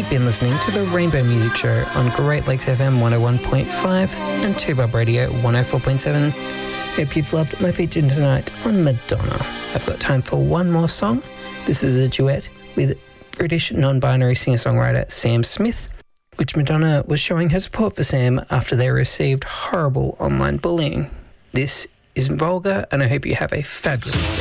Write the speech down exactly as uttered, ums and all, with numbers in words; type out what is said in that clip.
You've been listening to the Rainbow Music Show on Great Lakes F M one oh one point five and two Bob Radio one oh four point seven. Hope you've loved my feature tonight on Madonna. I've got time for one more song. This is a duet with British non-binary singer-songwriter Sam Smith, which Madonna was showing her support for Sam after they received horrible online bullying. This is Vulgar, and I hope you have a fabulous day.